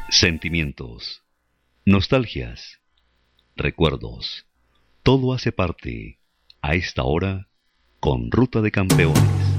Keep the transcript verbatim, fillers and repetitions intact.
Sentimientos, nostalgias, recuerdos, todo hace parte a esta hora con Ruta de Campeones.